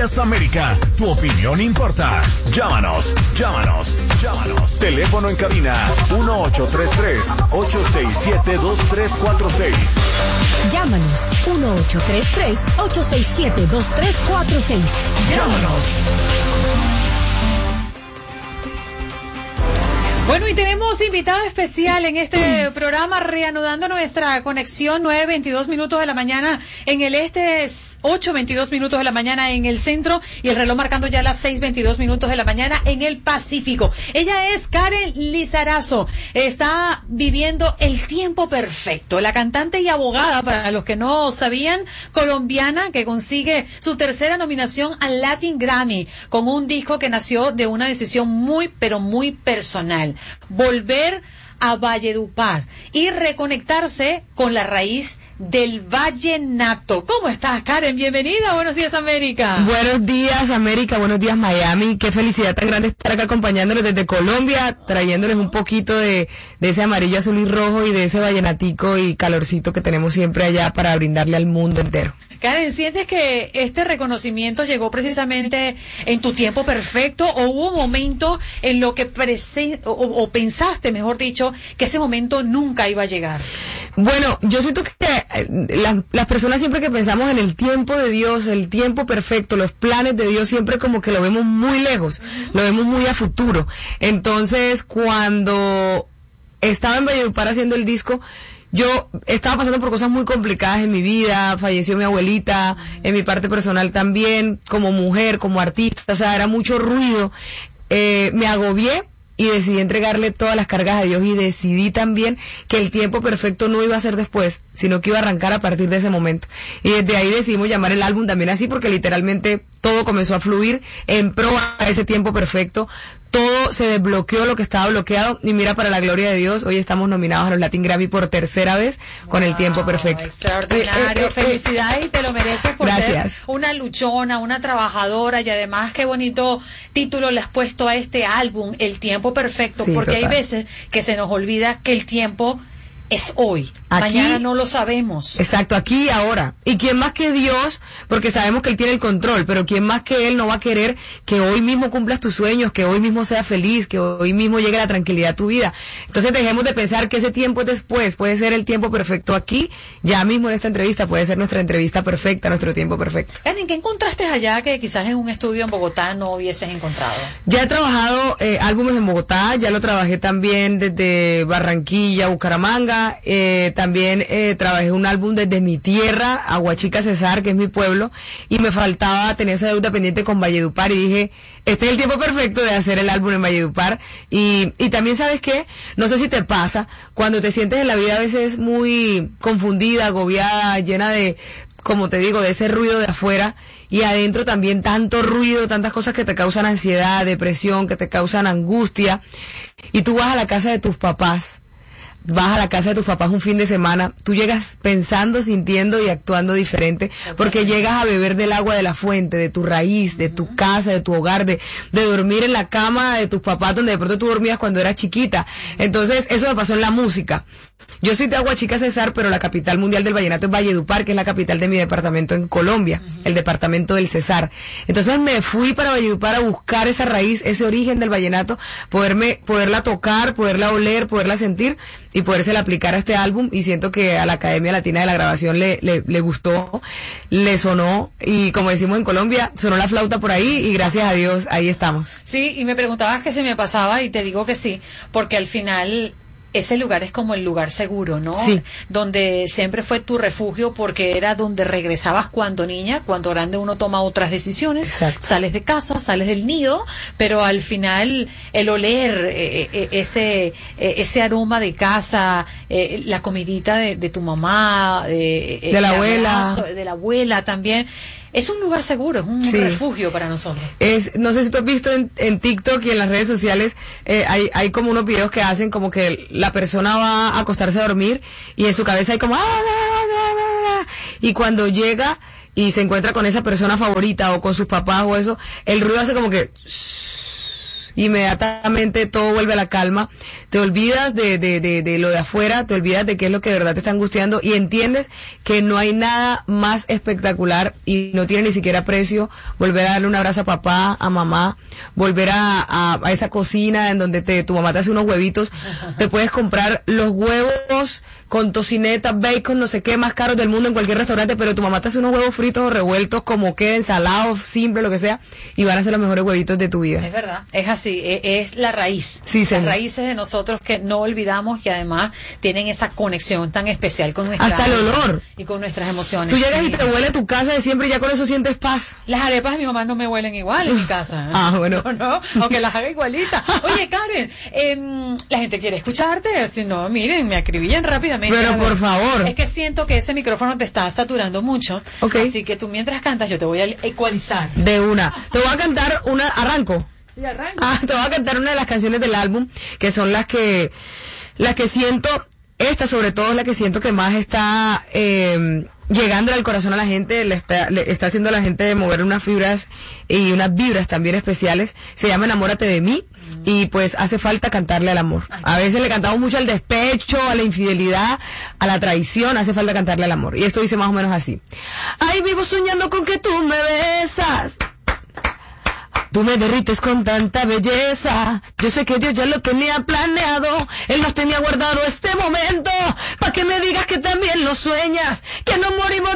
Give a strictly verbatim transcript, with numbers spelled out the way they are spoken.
días América, tu opinión importa. Llámanos, llámanos, llámanos. Teléfono en cabina uno ocho tres tres, ocho seis siete, dos tres cuatro seis. Llámanos uno ocho tres tres, ocho seis siete, dos tres cuatro seis. Llámanos. Bueno, y tenemos invitada especial en este programa, reanudando nuestra conexión, nueve veintidós minutos de la mañana en el este, ocho veintidós minutos de la mañana en el centro, y el reloj marcando ya las seis veintidós minutos de la mañana en el Pacífico. Ella es Karen Lizarazo, está viviendo el tiempo perfecto, la cantante y abogada, para los que no sabían, colombiana, que consigue su tercera nominación al Latin Grammy, con un disco que nació de una decisión muy, pero muy personal. Volver a Valledupar y reconectarse con la raíz del vallenato. ¿Cómo estás, Karen? Bienvenida. Buenos días, América. Buenos días, América. Buenos días, Miami. Qué felicidad tan grande estar acá acompañándoles desde Colombia, trayéndoles un poquito de, de ese amarillo, azul y rojo y de ese vallenatico y calorcito que tenemos siempre allá para brindarle al mundo entero. Karen, ¿sientes que este reconocimiento llegó precisamente en tu tiempo perfecto, o hubo momentos en lo que prese- o, o pensaste, mejor dicho, que ese momento nunca iba a llegar? Bueno, yo siento que eh, las, las personas siempre que pensamos en el tiempo de Dios, el tiempo perfecto, los planes de Dios, siempre como que lo vemos muy lejos, lo vemos muy a futuro. Entonces, cuando estaba en Valledupar haciendo el disco, yo estaba pasando por cosas muy complicadas en mi vida, falleció mi abuelita, en mi parte personal también, como mujer, como artista, o sea, era mucho ruido, eh, me agobié y decidí entregarle todas las cargas a Dios, y decidí también que el tiempo perfecto no iba a ser después, sino que iba a arrancar a partir de ese momento. Y desde ahí decidimos llamar el álbum también así, porque literalmente todo comenzó a fluir en pro a ese tiempo perfecto. Todo se desbloqueó lo que estaba bloqueado, y mira, para la gloria de Dios, hoy estamos nominados a los Latin Grammy por tercera vez con wow, el tiempo perfecto. Extraordinario, eh, eh, felicidades, eh, y te lo mereces por gracias. Ser una luchona, una trabajadora, y además qué bonito título le has puesto a este álbum, El Tiempo Perfecto, sí, porque total. Hay veces que se nos olvida que el tiempo es hoy, aquí, mañana no lo sabemos. Exacto, aquí y ahora. ¿Y quién más que Dios? Porque sabemos que Él tiene el control, pero quién más que Él no va a querer que hoy mismo cumplas tus sueños, que hoy mismo seas feliz, que hoy mismo llegue la tranquilidad a tu vida. Entonces dejemos de pensar que ese tiempo es después, puede ser el tiempo perfecto aquí, ya mismo en esta entrevista, puede ser nuestra entrevista perfecta, nuestro tiempo perfecto. ¿En qué encontraste allá que quizás en un estudio en Bogotá no hubieses encontrado? Ya he trabajado eh, álbumes en Bogotá, ya lo trabajé también desde Barranquilla, Bucaramanga. Eh, también eh, trabajé un álbum desde mi tierra, Aguachica Cesar, que es mi pueblo, y me faltaba tener esa deuda pendiente con Valledupar, y dije, este es el tiempo perfecto de hacer el álbum en Valledupar. Y, y también, ¿sabes qué? No sé si te pasa, cuando te sientes en la vida a veces muy confundida, agobiada, llena de, como te digo, de ese ruido de afuera, y adentro también tanto ruido, tantas cosas que te causan ansiedad, depresión, que te causan angustia, y tú vas a la casa de tus papás, vas a la casa de tus papás un fin de semana, tú llegas pensando, sintiendo y actuando diferente, porque llegas a beber del agua de la fuente, de tu raíz, de tu casa, de tu hogar, de, de dormir en la cama de tus papás, donde de pronto tú dormías cuando eras chiquita. Entonces, eso me pasó en la música. Yo soy de Aguachica Cesar, pero la capital mundial del vallenato es Valledupar, que es la capital de mi departamento en Colombia, uh-huh. el departamento del Cesar. Entonces me fui para Valledupar a buscar esa raíz, ese origen del vallenato, poderme, poderla tocar, poderla oler, poderla sentir y podérsela aplicar a este álbum, y siento que a la Academia Latina de la Grabación le, le, le gustó, le sonó, y como decimos en Colombia, sonó la flauta por ahí, y gracias a Dios ahí estamos. Sí, y me preguntabas que se me pasaba, y te digo que sí, porque al final ese lugar es como el lugar seguro, ¿no? Sí. Donde siempre fue tu refugio, porque era donde regresabas cuando niña, cuando grande uno toma otras decisiones. Exacto. Sales de casa, sales del nido, pero al final el oler eh, eh, ese eh, ese aroma de casa, eh, la comidita de, de tu mamá, eh, de la abuela, abrazo, de la abuela también. Es un lugar seguro, es un sí. refugio para nosotros. Es, no sé si tú has visto en, en TikTok y en las redes sociales, eh, hay, hay como unos videos que hacen como que la persona va a acostarse a dormir y en su cabeza hay como... Y cuando llega y se encuentra con esa persona favorita o con sus papás o eso, el ruido hace como que... inmediatamente todo vuelve a la calma, te olvidas de, de, de, de lo de afuera, te olvidas de qué es lo que de verdad te está angustiando y entiendes que no hay nada más espectacular y no tiene ni siquiera precio volver a darle un abrazo a papá, a mamá, volver a, a, a esa cocina en donde te, tu mamá te hace unos huevitos, te puedes comprar los huevos con tocineta, bacon, no sé qué, más caros del mundo en cualquier restaurante, pero tu mamá te hace unos huevos fritos o revueltos, como que ensalados, simple, lo que sea, y van a ser los mejores huevitos de tu vida. Es verdad, es así, es, es la raíz, sí, las señor. raíces de nosotros que no olvidamos y además tienen esa conexión tan especial con nuestra hasta el olor y con nuestras emociones. Tú llegas sí. y te huele tu casa de siempre y ya con eso sientes paz. Las arepas de mi mamá no me huelen igual en mi casa. ¿eh? Ah, bueno. No, no, aunque las haga igualitas. Oye, Karen, eh, la gente quiere escucharte, si no, miren, me acribillan rápidamente. Pero por favor. Es que siento que ese micrófono te está saturando mucho. Okay. Así que tú mientras cantas yo te voy a ecualizar. De una. Te voy a cantar una, arranco. Sí, arranco. Ah, te voy a cantar una de las canciones del álbum, que son las que, las que siento, esta sobre todo es la que siento que más está, eh, llegando al corazón a la gente, le está, le está haciendo a la gente mover unas fibras y unas vibras también especiales. Se llama Enamórate de mí. Y pues hace falta cantarle al amor. A veces le cantamos mucho al despecho, a la infidelidad, a la traición, hace falta cantarle al amor. Y esto dice más o menos así. Ay, vivo soñando con que tú me besas. Tú me derrites con tanta belleza. Yo sé que Dios ya lo tenía planeado. Él nos tenía guardado este momento, pa' que me digas que también lo sueñas, que no morimos de